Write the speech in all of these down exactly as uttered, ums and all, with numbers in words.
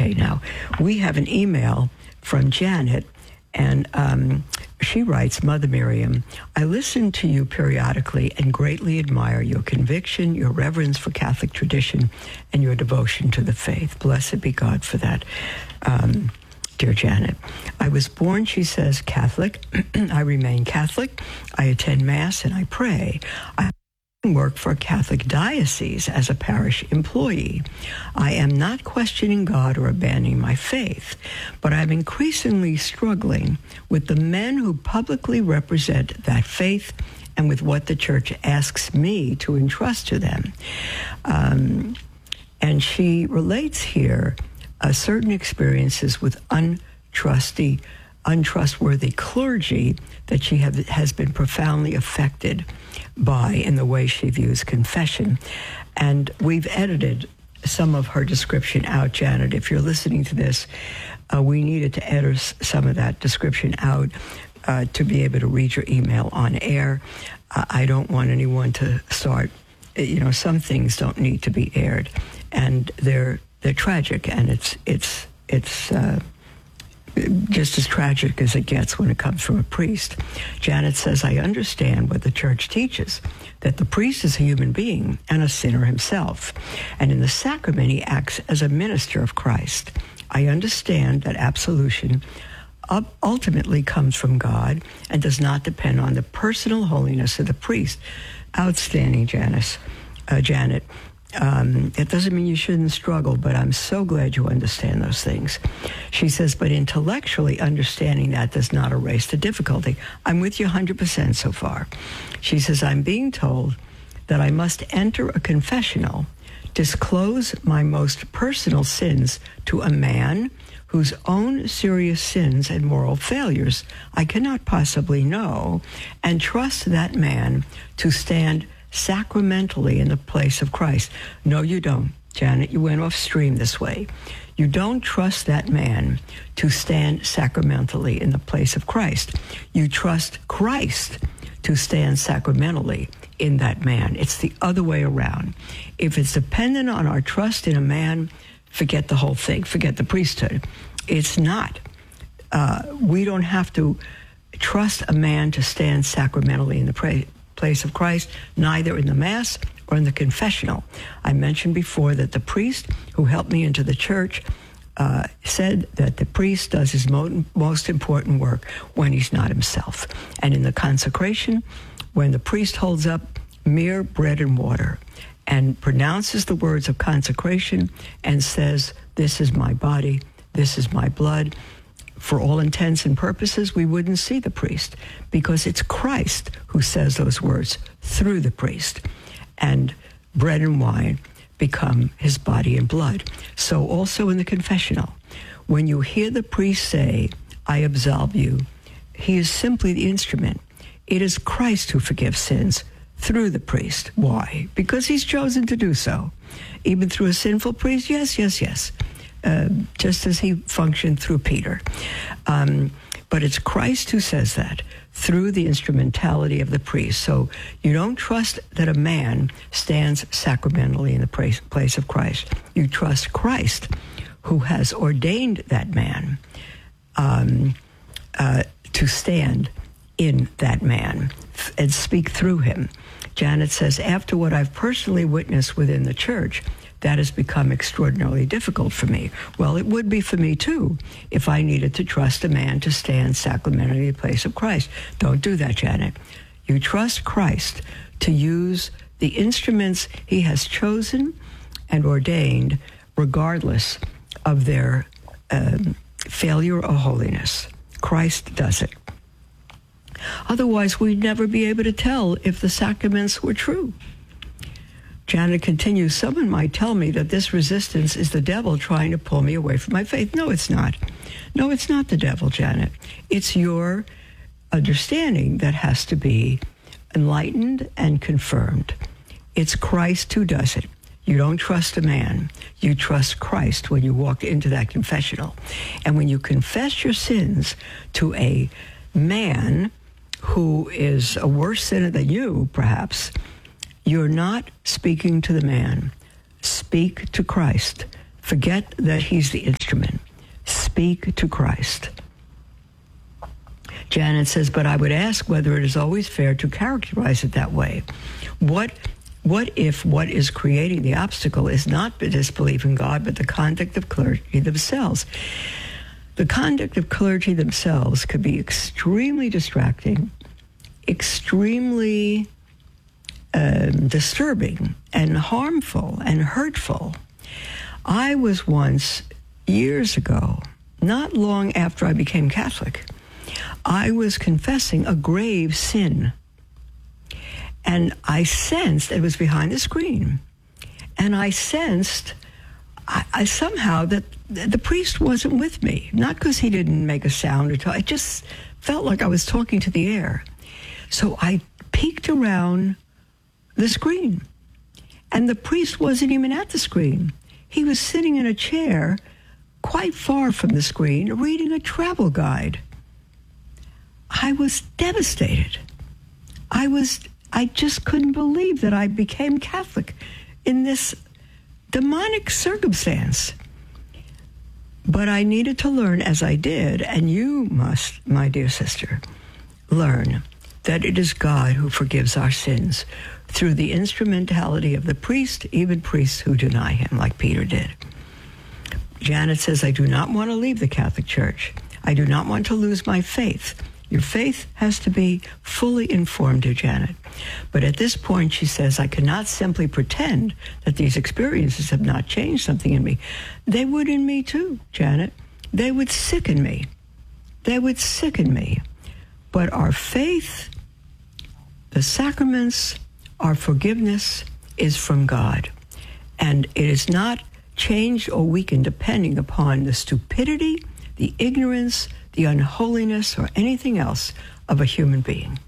Okay, now, we have an email from Janet, and um, she writes, Mother Miriam, I listen to you periodically and greatly admire your conviction, your reverence for Catholic tradition, and your devotion to the faith. Blessed be God for that, um, dear Janet. I was born, she says, Catholic. I remain Catholic. I attend Mass and I pray. I work for a Catholic diocese as a parish employee. I am not questioning God or abandoning my faith, but I'm increasingly struggling with the men who publicly represent that faith and with what the Church asks me to entrust to them. Um, and she relates here uh, certain experiences with untrusty, untrustworthy clergy that she have, has been profoundly affected by in the way she views confession. And we've edited some of her description out, Janet. If you're listening to this, uh, we needed to edit some of that description out uh, to be able to read your email on air. Uh, I don't want anyone to start, you know, some things don't need to be aired, and they're they're tragic, and it's it's it's uh, just as tragic as it gets when it comes from a priest. Janet says, I understand what the Church teaches, that the priest is a human being and a sinner himself, and in the sacrament he acts as a minister of Christ. I understand that absolution ultimately comes from God and does not depend on the personal holiness of the priest. Outstanding, Janice, uh, Janet. Um, it doesn't mean you shouldn't struggle, but I'm so glad you understand those things. She says, but intellectually understanding that does not erase the difficulty. I'm with you one hundred percent so far. She says, I'm being told that I must enter a confessional, disclose my most personal sins to a man whose own serious sins and moral failures I cannot possibly know, and trust that man to stand sacramentally in the place of Christ. No, you don't, Janet. You went off stream this way. You don't trust that man to stand sacramentally in the place of Christ. You trust Christ to stand sacramentally in that man. It's the other way around. If it's dependent on our trust in a man, forget the whole thing. Forget the priesthood. It's not. Uh, we don't have to trust a man to stand sacramentally in the pra- place of Christ, neither in the Mass or in the confessional. I mentioned before that the priest who helped me into the Church uh, said that the priest does his mo- most important work when he's not himself. And in the consecration, when the priest holds up mere bread and water and pronounces the words of consecration and says, this is my body, this is my blood, for all intents and purposes, we wouldn't see the priest, because it's Christ who says those words through the priest. And bread and wine become his body and blood. So also in the confessional, when you hear the priest say, I absolve you, he is simply the instrument. It is Christ who forgives sins through the priest. Why? Because he's chosen to do so. Even through a sinful priest? Yes, yes, yes. Uh, just as he functioned through Peter. Um, but it's Christ who says that through the instrumentality of the priest. So you don't trust that a man stands sacramentally in the place, place of Christ. You trust Christ, who has ordained that man um, uh, to stand in that man and speak through him. Janet says, after what I've personally witnessed within the Church, that has become extraordinarily difficult for me. Well, it would be for me, too, if I needed to trust a man to stand sacramentally in the place of Christ. Don't do that, Janet. You trust Christ to use the instruments he has chosen and ordained, regardless of their um, failure or holiness. Christ does it. Otherwise, we'd never be able to tell if the sacraments were true. Janet continues, someone might tell me that this resistance is the devil trying to pull me away from my faith. No, it's not. No, it's not the devil, Janet. It's your understanding that has to be enlightened and confirmed. It's Christ who does it. You don't trust a man. You trust Christ when you walk into that confessional. And when you confess your sins to a man who is a worse sinner than you, perhaps, you're not speaking to the man. Speak to Christ Forget that he's the instrument. Speak to Christ. Janet says, but I would ask whether it is always fair to characterize it that way. What What if what is creating the obstacle is not the disbelief in God, but the conduct of clergy themselves? The conduct of clergy themselves could be extremely distracting, extremely um, disturbing and harmful and hurtful. I was once, years ago, not long after I became Catholic, I was confessing a grave sin. And I sensed, it was behind the screen, and I sensed I, I somehow that the priest wasn't with me. Not because he didn't make a sound or talk. I just felt like I was talking to the air. So I peeked around the screen, and the priest wasn't even at the screen. He was sitting in a chair quite far from the screen, reading a travel guide. I was devastated. I was... I just couldn't believe that I became Catholic in this demonic circumstance. But I needed to learn, as I did, and you must, my dear sister, learn that it is God who forgives our sins through the instrumentality of the priest, even priests who deny him, like Peter did. Janet says, I do not want to leave the Catholic Church. I do not want to lose my faith. Your faith has to be fully informed, dear Janet. But at this point, she says, I cannot simply pretend that these experiences have not changed something in me. They would in me too, Janet. They would sicken me. They would sicken me. But our faith, the sacraments, our forgiveness is from God. And it is not changed or weakened depending upon the stupidity, the ignorance, the unholiness, or anything else of a human being.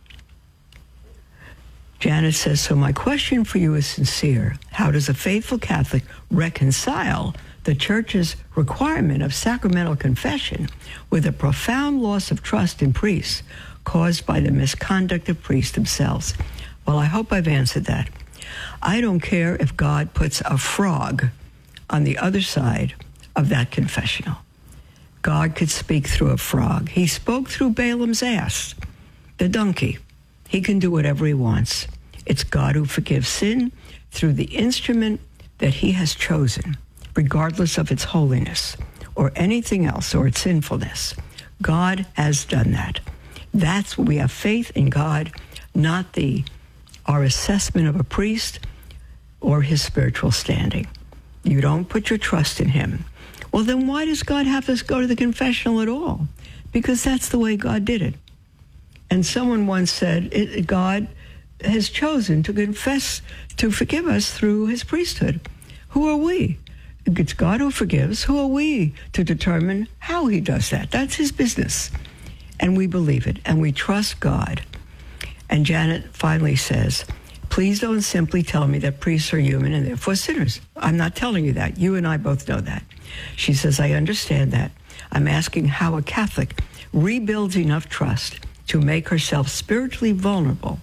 Janet says, so my question for you is sincere. How does a faithful Catholic reconcile the Church's requirement of sacramental confession with a profound loss of trust in priests caused by the misconduct of priests themselves? Well, I hope I've answered that. I don't care if God puts a frog on the other side of that confessional. God could speak through a frog. He spoke through Balaam's ass, the donkey. He can do whatever he wants. It's God who forgives sin through the instrument that he has chosen, regardless of its holiness or anything else or its sinfulness. God has done that. That's what we have faith in God, not the our assessment of a priest or his spiritual standing. You don't put your trust in him. Well, then why does God have us go to the confessional at all? Because that's the way God did it. And someone once said, it, God has chosen to confess, to forgive us through his priesthood. Who are we? It's God who forgives. Who are we to determine how he does that? That's his business. And we believe it, and we trust God. And Janet finally says, please don't simply tell me that priests are human and therefore sinners. I'm not telling you that. You and I both know that. She says, I understand that. I'm asking how a Catholic rebuilds enough trust to make herself spiritually vulnerable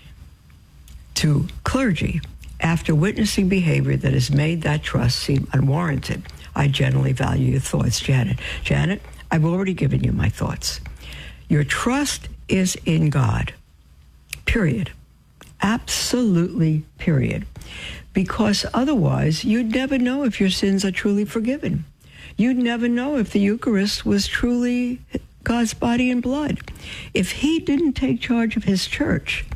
to clergy after witnessing behavior that has made that trust seem unwarranted. I generally value your thoughts, Janet. Janet, I've already given you my thoughts. Your trust is in God, period. Absolutely, period. Because otherwise, you'd never know if your sins are truly forgiven. You'd never know if the Eucharist was truly God's body and blood. If he didn't take charge of his church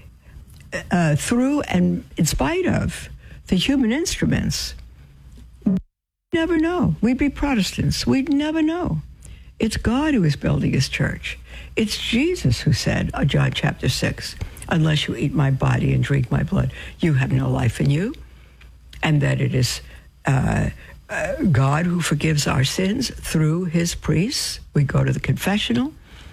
uh, through and in spite of the human instruments, we'd never know. We'd be Protestants. We'd never know. It's God who is building his church. It's Jesus who said, uh, John chapter six, unless you eat my body and drink my blood, you have no life in you. And that it is uh, uh, God who forgives our sins through his priests. We go to the confessional.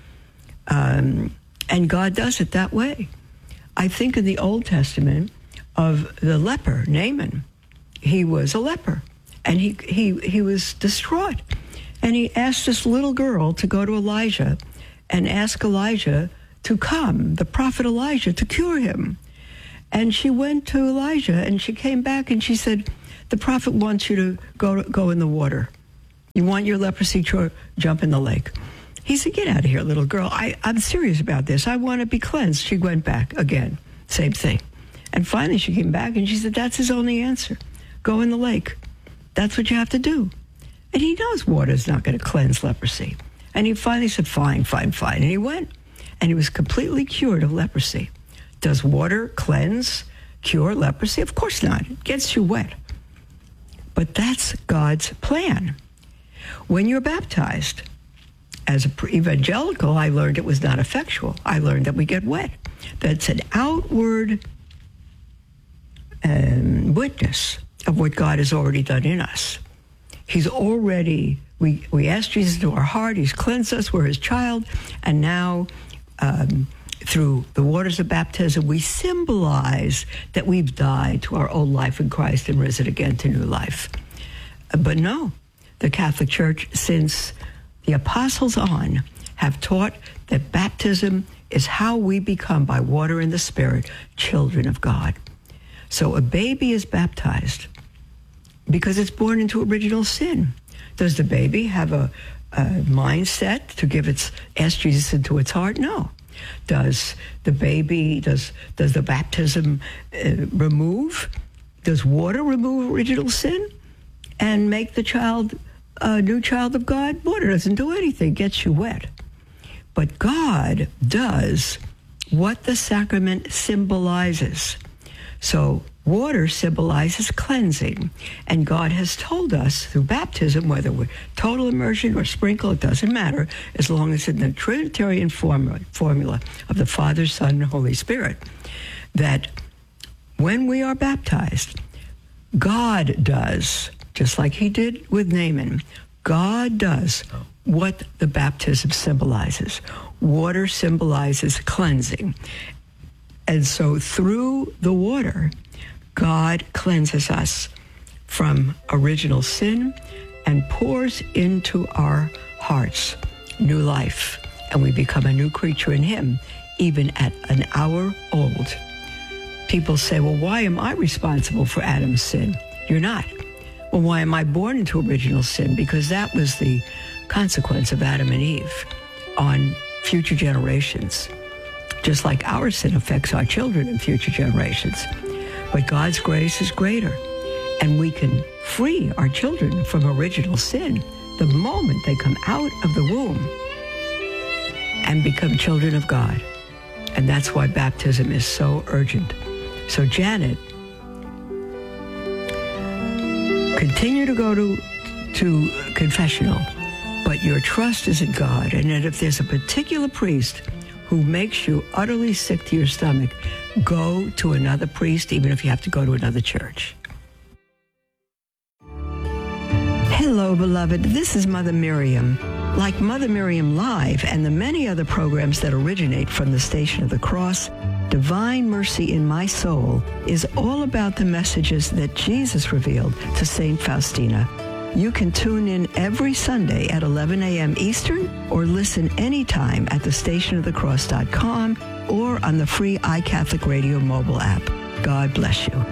Um, and God does it that way. I think in the Old Testament of the leper, Naaman. He was a leper. And he, he, he was distraught. And he asked this little girl to go to Elijah and ask Elijah to come, the prophet Elijah, to cure him. And she went to Elijah, and she came back, and she said, the prophet wants you to go go in the water. You want your leprosy to jump in the lake. He said, get out of here, little girl. I, I'm serious about this. I want to be cleansed. She went back again. Same thing. And finally she came back, and she said, that's his only answer. Go in the lake. That's what you have to do. And he knows water is not going to cleanse leprosy. And he finally said, fine, fine, fine. And he went, and he was completely cured of leprosy. Does water cleanse, cure leprosy? Of course not. It gets you wet. But that's God's plan. When you're baptized, as an evangelical, I learned it was not effectual. I learned that we get wet. That's an outward um, witness of what God has already done in us. He's already, we, we asked Jesus into our heart, he's cleansed us, we're his child, and now um, through the waters of baptism, we symbolize that we've died to our old life in Christ and risen again to new life. But no, the Catholic Church, since the apostles on, have taught that baptism is how we become, by water and the Spirit, children of God. So a baby is baptized because it's born into original sin. Does the baby have a, a mindset to give its, ask Jesus into its heart? No. Does the baby, does, does the baptism uh, remove, does water remove original sin and make the child a new child of God? Water doesn't do anything, it gets you wet. But God does what the sacrament symbolizes. So water symbolizes cleansing, and God has told us through baptism, whether we're total immersion or sprinkle, it doesn't matter, as long as it's in the Trinitarian formula, formula of the Father, Son, and Holy Spirit, that when we are baptized, God does, just like he did with Naaman, God does what the baptism symbolizes. Water symbolizes cleansing. And so through the water, God cleanses us from original sin and pours into our hearts new life. And we become a new creature in him, even at an hour old. People say, well, why am I responsible for Adam's sin? You're not. Well, why am I born into original sin? Because that was the consequence of Adam and Eve on future generations. Just like our sin affects our children and future generations. But God's grace is greater, and we can free our children from original sin the moment they come out of the womb and become children of God. And that's why baptism is so urgent. So Janet, continue to go to, to confessional, but your trust is in God, and that if there's a particular priest who makes you utterly sick to your stomach, go to another priest, even if you have to go to another church. Hello, beloved. This is Mother Miriam. Like Mother Miriam Live and the many other programs that originate from the Station of the Cross, Divine Mercy in My Soul is all about the messages that Jesus revealed to Saint Faustina. You can tune in every Sunday at eleven a.m. Eastern or listen anytime at the station of the cross dot com or on the free iCatholic Radio mobile app. God bless you.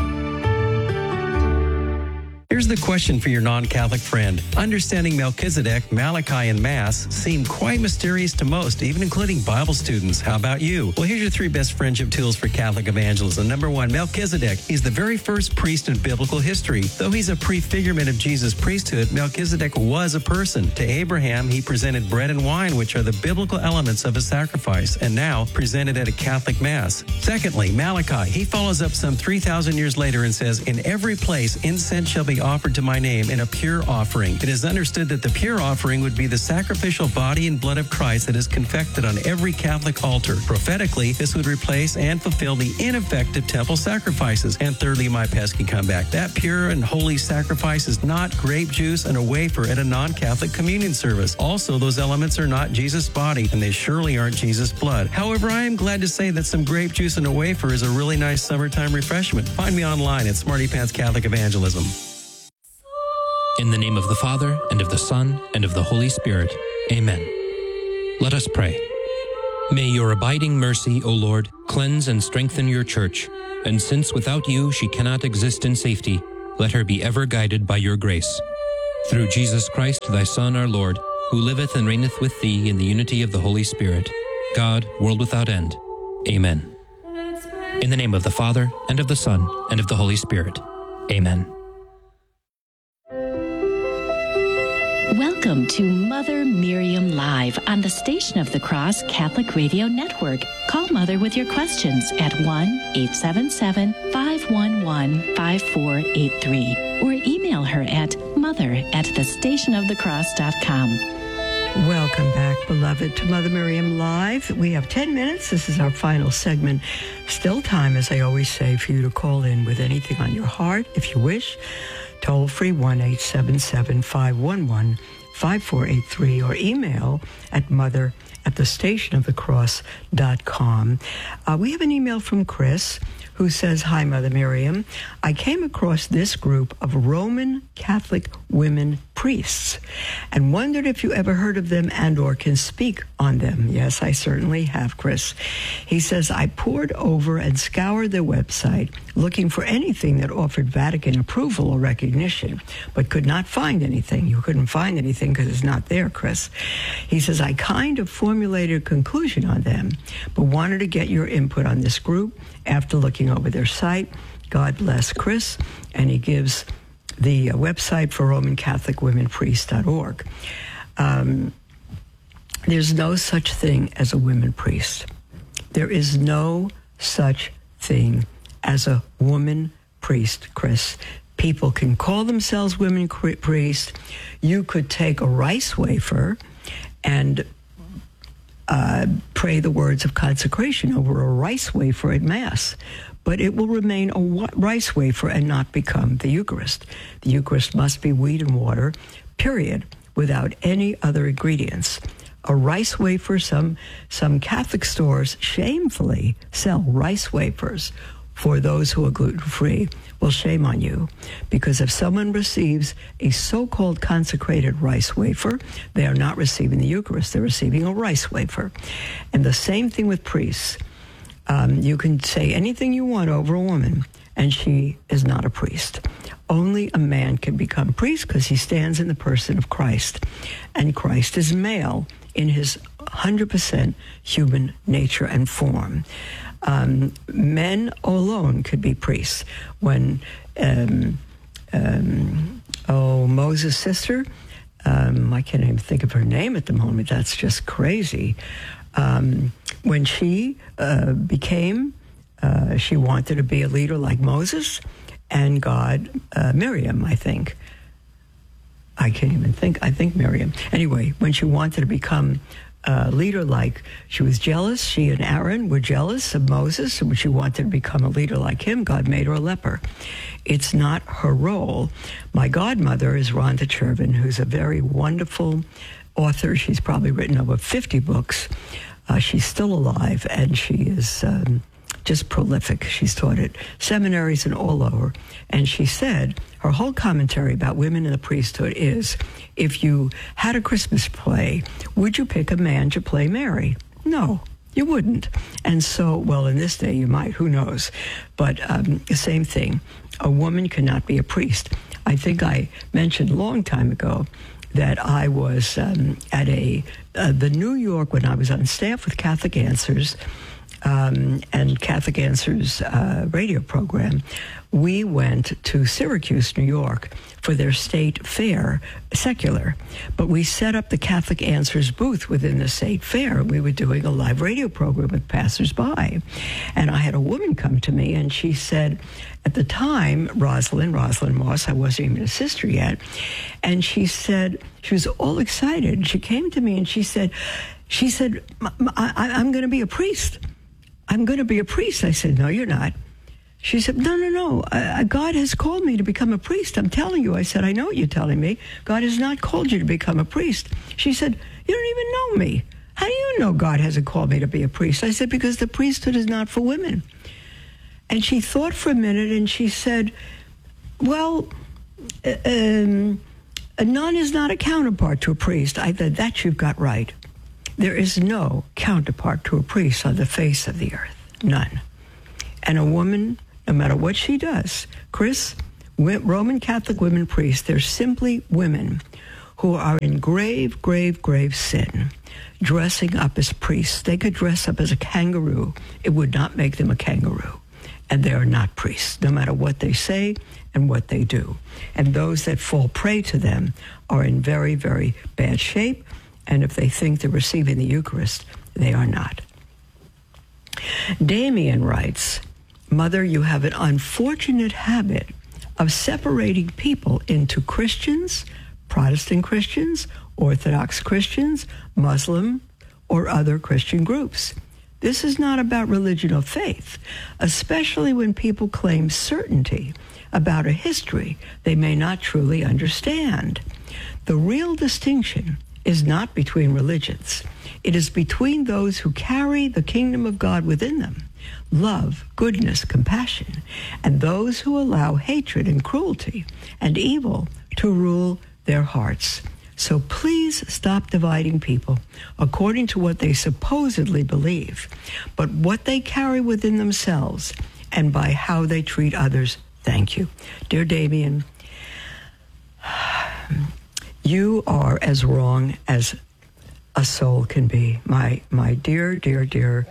Here's the question for your non-Catholic friend. Understanding Melchizedek, Malachi, and Mass seem quite mysterious to most, even including Bible students. How about you? Well, here's your three best friendship tools for Catholic evangelism. Number one, Melchizedek. He's the very first priest in biblical history. Though he's a prefigurement of Jesus' priesthood, Melchizedek was a person. To Abraham, he presented bread and wine, which are the biblical elements of a sacrifice, and now presented at a Catholic Mass. Secondly, Malachi. He follows up some three thousand years later and says, in every place incense shall be offered to my name in a pure offering. It is understood that the pure offering would be the sacrificial body and blood of Christ that is confected on every Catholic altar. Prophetically, this would replace and fulfill the ineffective temple sacrifices. And thirdly, my pesky comeback. That pure and holy sacrifice is not grape juice and a wafer at a non-Catholic communion service. Also, those elements are not Jesus' body, and they surely aren't Jesus' blood. However, I am glad to say that some grape juice and a wafer is a really nice summertime refreshment. Find me online at Smarty Pants Catholic Evangelism. In the name of the Father, and of the Son, and of the Holy Spirit. Amen. Let us pray. May your abiding mercy, O Lord, cleanse and strengthen your church, and since without you she cannot exist in safety, let her be ever guided by your grace. Through Jesus Christ, thy Son, our Lord, who liveth and reigneth with thee in the unity of the Holy Spirit, God, world without end. Amen. In the name of the Father, and of the Son, and of the Holy Spirit. Amen. Welcome to Mother Miriam Live on the Station of the Cross Catholic Radio Network. Call Mother with your questions at one eight seven seven, five one one, five four eight three or email her at mother at the station of the cross dot com. Welcome back, beloved, to Mother Miriam Live. We have ten minutes. This is our final segment. Still time, as I always say, for you to call in with anything on your heart, if you wish. Toll free one eight seven seven, five one one, five four eight three or email at mother at the station of the cross dot com. Uh, we have an email from Chris who says, "Hi, Mother Miriam. I came across this group of Roman Catholic women priests and wondered if you ever heard of them and or can speak on them." Yes, I certainly have, Chris. He says, "I poured over and scoured their website looking for anything that offered Vatican approval or recognition, but could not find anything." You couldn't find anything because it's not there, Chris. He says, "I kind of formulated a conclusion on them, but wanted to get your input on this group after looking over their site. God bless, Chris." And he gives the uh, website for Roman Catholic Women Priests dot org. Um, there's no such thing as a women priest. There is no such thing as a woman priest, Chris. People can call themselves women priests. You could take a rice wafer and uh, pray the words of consecration over a rice wafer at Mass, but it will remain a wa- rice wafer and not become the Eucharist. The Eucharist must be wheat and water, period, without any other ingredients. A rice wafer, some some Catholic stores shamefully sell rice wafers for those who are gluten-free. Well, shame on you, because if someone receives a so-called consecrated rice wafer, they are not receiving the Eucharist. They're receiving a rice wafer. And the same thing with priests. Um, you can say anything you want over a woman, and she is not a priest. Only a man can become priest because he stands in the person of Christ. And Christ is male in his one hundred percent human nature and form. Um, men alone could be priests. When, um, um, oh, Moses' sister, um, I can't even think of her name at the moment. That's just crazy. Um, when she uh, became, uh, she wanted to be a leader like Moses and God, uh, Miriam, I think. I can't even think. I think Miriam. Anyway, when she wanted to become a leader like, she was jealous. She and Aaron were jealous of Moses, and when she wanted to become a leader like him, God made her a leper. It's not her role. My godmother is Rhonda Chervin, who's a very wonderful author. She's probably written over fifty books. Uh, she's still alive, and she is um, just prolific. She's taught at seminaries and all over. And she said her whole commentary about women in the priesthood is, if you had a Christmas play, would you pick a man to play Mary? No, you wouldn't. And so, well, in this day you might, who knows? But um, the same thing. A woman cannot be a priest. I think I mentioned a long time ago that I was um, at a uh, the New York, when I was on staff with Catholic Answers um, and Catholic Answers uh, radio program, we went to Syracuse, New York, for their state fair, secular. But we set up the Catholic Answers booth within the state fair. We were doing a live radio program with passersby. And I had a woman come to me, and she said, at the time, Rosalind, Rosalind Moss, I wasn't even a sister yet, and she said, she was all excited. She came to me and she said, she said, I, I, I'm going to be a priest. I'm going to be a priest. I said, no, you're not. She said, no, no, no. Uh, God has called me to become a priest. I'm telling you. I said, I know what you're telling me. God has not called you to become a priest. She said, you don't even know me. How do you know God hasn't called me to be a priest? I said, because the priesthood is not for women. And she thought for a minute, and she said, well, uh, um, a nun is not a counterpart to a priest. I said, that you've got right. There is no counterpart to a priest on the face of the earth. None. And a woman, no matter what she does, Chris, Roman Catholic women priests, they're simply women who are in grave, grave, grave sin, dressing up as priests. They could dress up as a kangaroo. It would not make them a kangaroo. And they are not priests, no matter what they say and what they do. And those that fall prey to them are in very, very bad shape. And if they think they're receiving the Eucharist, they are not. Damien writes, Mother, you have an unfortunate habit of separating people into Christians, Protestant Christians, Orthodox Christians, Muslim, or other Christian groups. This is not about religion or faith, especially when people claim certainty about a history they may not truly understand. The real distinction is not between religions. It is between those who carry the kingdom of God within them, love, goodness, compassion, and those who allow hatred and cruelty and evil to rule their hearts. So please stop dividing people according to what they supposedly believe, but what they carry within themselves and by how they treat others. Thank you. Dear Damien, you are as wrong as a soul can be. My, my dear, dear, dear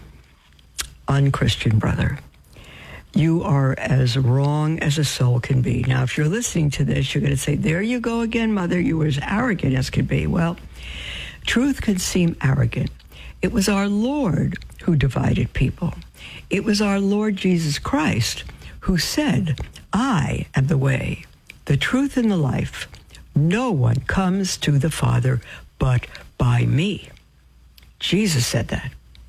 unchristian brother. You are as wrong as a soul can be. Now, if you're listening to this, you're going to say, there you go again, Mother. You were as arrogant as could be. Well, truth can seem arrogant. It was our Lord who divided people. It was our Lord Jesus Christ who said, I am the way, the truth, and the life. No one comes to the Father but by me. Jesus said that.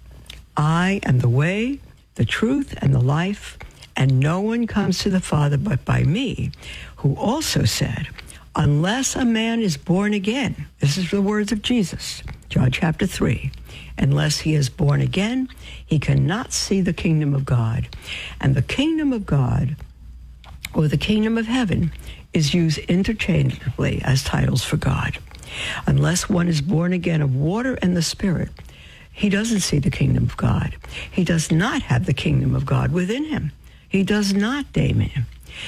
I am the way, the truth, and the life, and no one comes to the Father but by me, who also said, unless a man is born again, this is the words of Jesus, John chapter three, unless he is born again, he cannot see the kingdom of God. And the kingdom of God, or the kingdom of heaven, is used interchangeably as titles for God. Unless one is born again of water and the Spirit, he doesn't see the kingdom of God. He does not have the kingdom of God within him. He does not, Damien.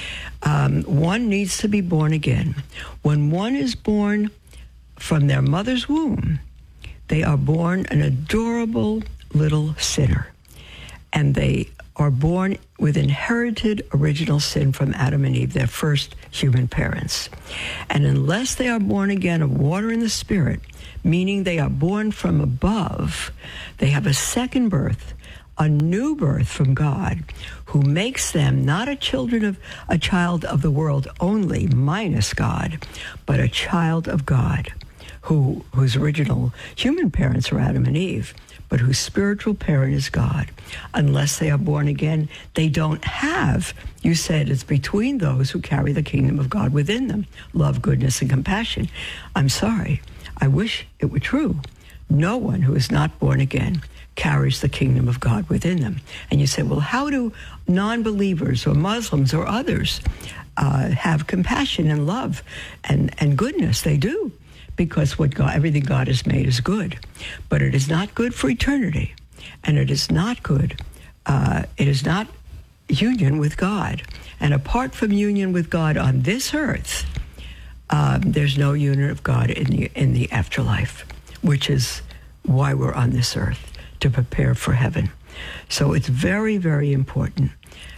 Um, one needs to be born again. When one is born from their mother's womb, they are born an adorable little sinner. And they are born with inherited original sin from Adam and Eve, their first human parents. And unless they are born again of water and the Spirit, meaning they are born from above, they have a second birth, a new birth from God, who makes them not a children of a child of the world only, minus God, but a child of God, who whose original human parents are Adam and Eve, but whose spiritual parent is God. Unless they are born again, they don't have, you said, it's between those who carry the kingdom of God within them, love, goodness, and compassion. I'm sorry. I wish it were true. No one who is not born again carries the kingdom of God within them. And you say, well, how do non-believers or Muslims or others uh, have compassion and love and, and goodness? They do. Because what God, everything God has made is good. But it is not good for eternity. And it is not good. Uh, it is not union with God. And apart from union with God on this earth, um, there's no union of God in the, in the afterlife, which is why we're on this earth, to prepare for heaven. So it's very, very important.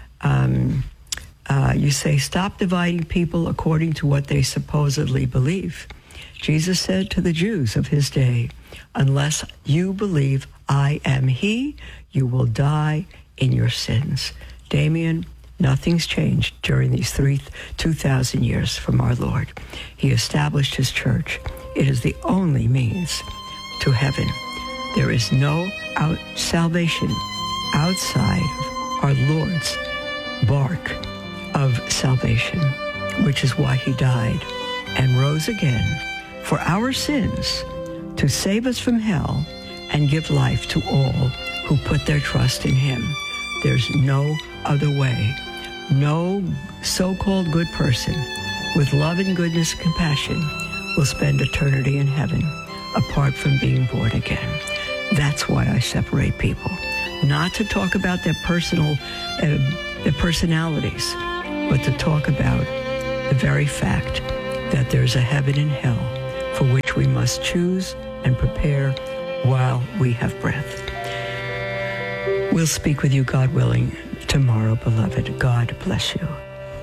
Um, uh, you say, stop dividing people according to what they supposedly believe. Jesus said to the Jews of his day, unless you believe I am he, you will die in your sins. Damien, nothing's changed during these three, two thousand years from our Lord. He established his church. It is the only means to heaven. There is no out salvation outside of our Lord's bark of salvation, which is why he died and rose again for our sins, to save us from hell and give life to all who put their trust in him. There's no other way. No so-called good person with love and goodness and compassion will spend eternity in heaven. apart from being born again. That's why I separate people. Not to talk about their personal, uh, their personalities, but to talk about the very fact that there's a heaven and hell for which we must choose and prepare while we have breath. We'll speak with you, God willing, tomorrow, beloved. God bless you.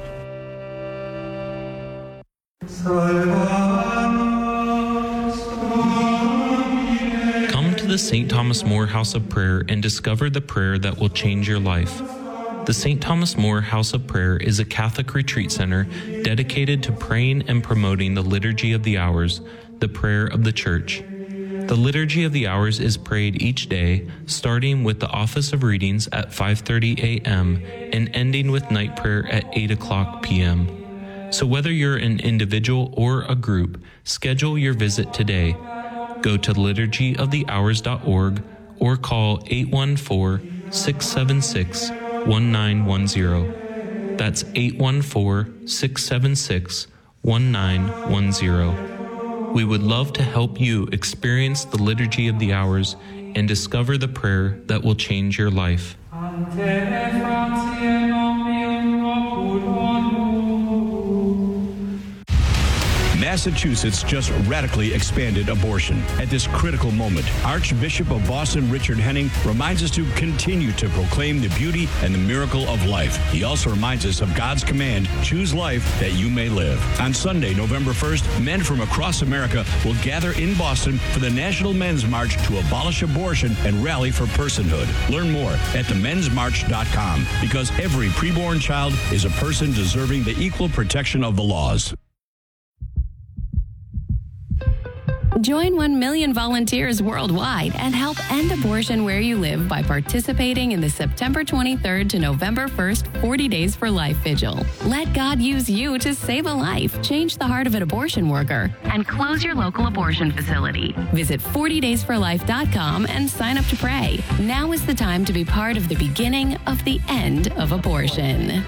Come to the Saint Thomas More House of Prayer and discover the prayer that will change your life. The Saint Thomas More House of Prayer is a Catholic retreat center dedicated to praying and promoting the Liturgy of the Hours, the prayer of the Church. The Liturgy of the Hours is prayed each day, starting with the Office of Readings at five thirty a.m. and ending with night prayer at eight o'clock p.m. So whether you're an individual or a group, schedule your visit today. Go to liturgy of the hours dot org or call eight one four, six seven six, one nine one zero. That's eight one four, six seven six, one nine one zero. We would love to help you experience the Liturgy of the Hours and discover the prayer that will change your life. Massachusetts just radically expanded abortion. At this critical moment, Archbishop of Boston Richard Henning reminds us to continue to proclaim the beauty and the miracle of life. He also reminds us of God's command, choose life that you may live. On Sunday, November first, men from across America will gather in Boston for the National Men's March to abolish abortion and rally for personhood. Learn more at the men's march dot com, because every preborn child is a person deserving the equal protection of the laws. Join one million volunteers worldwide and help end abortion where you live by participating in the September twenty-third to November first forty Days for Life Vigil. Let God use you to save a life, change the heart of an abortion worker, and close your local abortion facility. Visit forty days for life dot com and sign up to pray. Now is the time to be part of the beginning of the end of abortion.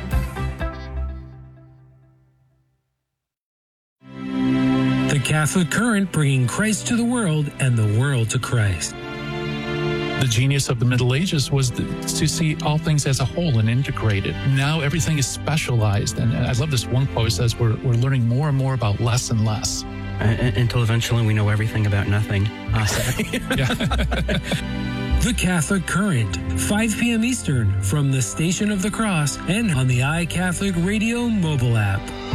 The Catholic Current, bringing Christ to the world and the world to Christ. The genius of the Middle Ages was to see all things as a whole and integrated. Now everything is specialized. And I love this one quote. It says we're, we're learning more and more about less and less. Uh, until eventually we know everything about nothing. Uh, The Catholic Current, five p.m. Eastern, from the Station of the Cross and on the iCatholic Radio mobile app.